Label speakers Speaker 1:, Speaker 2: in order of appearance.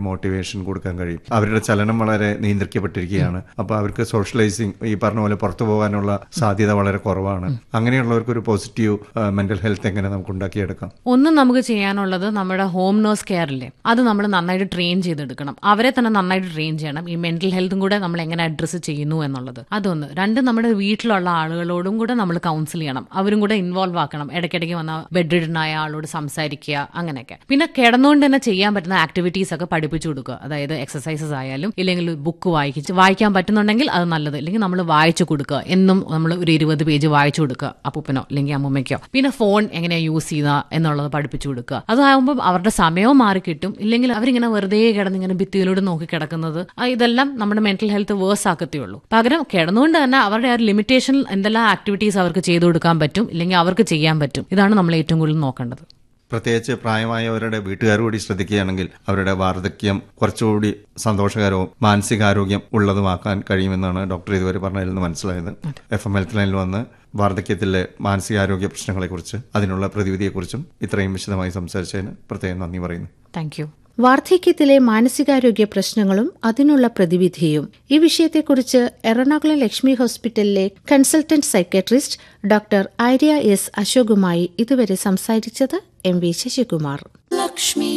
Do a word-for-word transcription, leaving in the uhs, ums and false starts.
Speaker 1: Motivation കൊടുക്കാൻ കഴിയും. അവരുടെ ചലനം വളരെ നിയന്ത്രിക്കപ്പെട്ടിരിക്കുകയാണ്. അപ്പോൾ അവർക്ക് സോഷ്യലൈസിങ് ഈ പറഞ്ഞ പോലെ പുറത്തു പോകാനുള്ള സാധ്യത വളരെ കുറവാണ്. അങ്ങനെയുള്ളവർക്ക് ഒരു പോസിറ്റീവ് മെന്റൽ ഹെൽത്ത് എങ്ങനെ നമുക്ക് ഉണ്ടാക്കിയെടുക്കാം?
Speaker 2: ഒന്നും നമുക്ക് ചെയ്യാനുള്ളത് നമ്മുടെ ഹോം നേഴ്സ് കെയറില്ലേ, അത് നമ്മൾ നന്നായിട്ട് ട്രെയിൻ ചെയ്തെടുക്കണം. അവരെ തന്നെ നന്നായിട്ട് ട്രെയിൻ ചെയ്യണം. ഈ മെന്റൽ ഹെൽത്തും കൂടെ നമ്മൾ എങ്ങനെ അഡ്രസ്സ് ചെയ്യുന്നു എന്നുള്ളത് അതൊന്ന്. രണ്ട്, നമ്മുടെ വീട്ടിലുള്ള ആളുകളോടും കൂടെ നമ്മൾ കൗൺസിൽ ചെയ്യണം. അവരും കൂടെ ഇൻവോൾവ് ആക്കണം. ഇടയ്ക്കിടയ്ക്ക് വന്ന ബെഡ് റിഡനായ ആളോട് സംസാരിക്കുക, അങ്ങനെയൊക്കെ. പിന്നെ കിടന്നുകൊണ്ട് തന്നെ ചെയ്യാൻ പറ്റുന്ന ആക്ടിവിറ്റീസ് ഒക്കെ പഠിപ്പിച്ചു കൊടുക്കുക. അതായത് എക്സസൈസസ് ആയാലും ഇല്ലെങ്കിൽ ബുക്ക് വായിച്ച് വായിക്കാൻ പറ്റുന്നുണ്ടെങ്കിൽ അത് നല്ലത്. ഇല്ലെങ്കിൽ നമ്മൾ വായിച്ചു കൊടുക്കുക. എന്നും നമ്മൾ ഒരു ഇരുപത് പേജ് വായിച്ചു കൊടുക്കുക അപ്പൂപ്പനോ അല്ലെങ്കിൽ അമ്മൂമ്മയ്ക്കോ. പിന്നെ ഫോൺ എങ്ങനെയാ യൂസ് ചെയ്യുക എന്നുള്ളത് പഠിപ്പിച്ചു കൊടുക്കുക. അതാകുമ്പോൾ അവരുടെ സമയവും മാറി കിട്ടും. ഇല്ലെങ്കിൽ അവരിങ്ങനെ വെറുതെ കിടന്ന് ഇങ്ങനെ ഭിത്തിയിലൂടെ നോക്കി കിടക്കുന്നത്, ഇതെല്ലാം നമ്മുടെ മെന്റൽ ഹെൽത്ത് വേഴ്സ് ആക്കത്തേ ഉള്ളൂ. പകരം കിടന്നുകൊണ്ട് തന്നെ അവരുടെ ആ ലിമിറ്റേഷൻ എന്തെല്ലാം ആക്ടിവിറ്റീസ് അവർക്ക് ചെയ്തു കൊടുക്കാൻ പറ്റും, ഇല്ലെങ്കിൽ അവർക്ക് ചെയ്യാൻ പറ്റും. ഇതാണ് നമ്മൾ ഏറ്റവും കൂടുതൽ നോക്കേണ്ടത്.
Speaker 1: പ്രത്യേകിച്ച് പ്രായമായവരുടെ വീട്ടുകാർ കൂടി ശ്രദ്ധിക്കുകയാണെങ്കിൽ അവരുടെ വാർദ്ധക്യം കുറച്ചുകൂടി സന്തോഷകരവും മാനസികാരോഗ്യം ഉള്ളതുമാക്കാൻ കഴിയുമെന്നാണ് ഡോക്ടർ ഇതുവരെ പറഞ്ഞതിൽ നിന്ന് മനസ്സിലായത്. എഫ് എം ഹെൽത്ത് ലൈനിൽ വന്ന് വാർദ്ധക്യത്തിലെ മാനസികാരോഗ്യ പ്രശ്നങ്ങളെക്കുറിച്ച് അതിനുള്ള പ്രതിവിധിയെക്കുറിച്ചും ഇത്രയും വിശദമായി സംസാരിച്ചതിന് പ്രത്യേകം നന്ദി പറയുന്നു.
Speaker 2: Thank you.
Speaker 3: വാർദ്ധക്യത്തിലെ മാനസികാരോഗ്യ പ്രശ്നങ്ങളും അതിനുള്ള പ്രതിവിധിയും ഈ വിഷയത്തെക്കുറിച്ച് എറണാകുളം ലക്ഷ്മി ഹോസ്പിറ്റലിലെ consultant psychiatrist doctor Arya S അശോകുമായി ഇതുവരെ സംസാരിച്ചത് എം വി ശശികുമാർ. ലക്ഷ്മി